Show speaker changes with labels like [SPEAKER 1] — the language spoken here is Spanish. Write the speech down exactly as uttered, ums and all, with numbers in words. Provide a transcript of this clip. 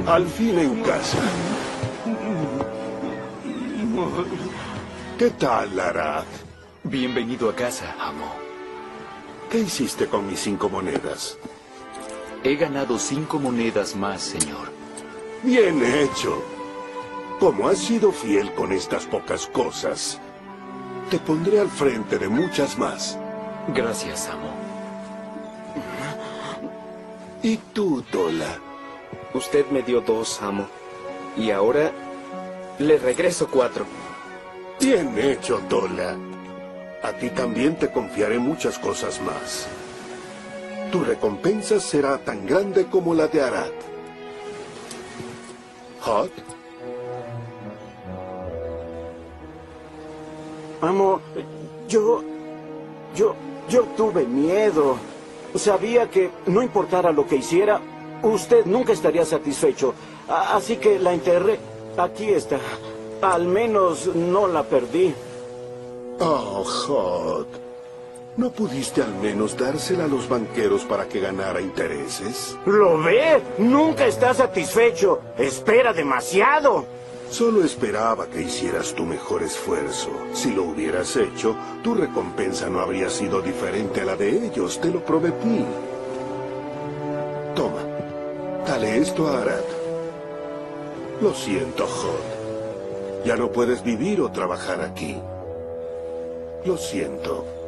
[SPEAKER 1] Al fin en casa. ¿Qué tal, Arad?
[SPEAKER 2] Bienvenido a casa, amo.
[SPEAKER 1] ¿Qué hiciste con mis cinco monedas?
[SPEAKER 2] He ganado cinco monedas más, señor.
[SPEAKER 1] Bien hecho. Como has sido fiel con estas pocas cosas, te pondré al frente de muchas más.
[SPEAKER 2] Gracias, amo.
[SPEAKER 1] ¿Y tú, Tola?
[SPEAKER 3] Usted me dio dos, amo. Y ahora le regreso cuatro.
[SPEAKER 1] Bien hecho, Tola. A ti también te confiaré muchas cosas más. Tu recompensa será tan grande como la de Arad. ¿Hot?
[SPEAKER 4] Amo, yo... yo... yo tuve miedo. Sabía que no importara lo que hiciera, usted nunca estaría satisfecho. A- así que la enterré. Aquí está. Al menos no la perdí.
[SPEAKER 1] Oh, Hot. ¿No pudiste al menos dársela a los banqueros para que ganara intereses?
[SPEAKER 4] ¿Lo ve? Nunca está satisfecho. Espera demasiado.
[SPEAKER 1] Solo esperaba que hicieras tu mejor esfuerzo. Si lo hubieras hecho, tu recompensa no habría sido diferente a la de ellos, te lo prometí. Toma, dale esto a Arad. Lo siento, Hot. Ya no puedes vivir o trabajar aquí. Lo siento.